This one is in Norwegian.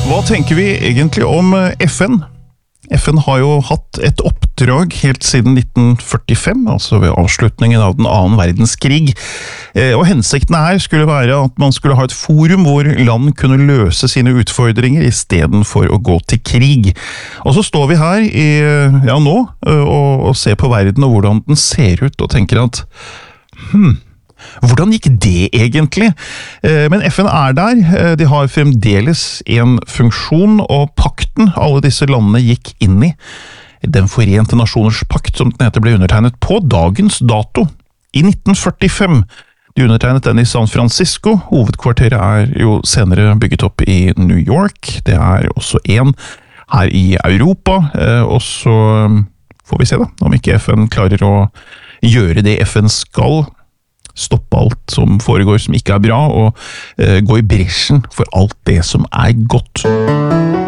Hva tenker vi egentlig om FN? FN har jo hatt et oppdrag helt siden 1945, altså ved avslutningen av den annen verdenskrig. Og hensikten her skulle være at man skulle ha et forum hvor land kunne løse sine utfordringer i stedet for å gå til krig. Og så står vi her nå og ser på verden og hvordan den ser ut og tenker at hvordan gikk det egentlig? Men FN er der, de har fremdeles en funksjon, og pakten alle disse landene gikk inn i, Den forente nasjoners pakt som den heter, ble undertegnet på dagens dato, i 1945. De undertegnet den i San Francisco, hovedkvarteret er jo senere bygget opp i New York, det er også en her i Europa, og så får vi se da, om ikke FN klarer å gjøre det FN skal, stoppe alt som foregår som ikke er bra, og gå i bresjen for alt det som er godt.